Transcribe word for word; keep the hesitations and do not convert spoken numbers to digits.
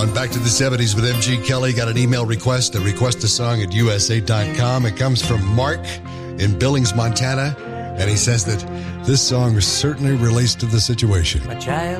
On Back to the seventies with M G Kelly, got an email request, a request a song at U S A dot com. It comes from Mark in Billings, Montana, and he says that this song certainly relates to the situation. My child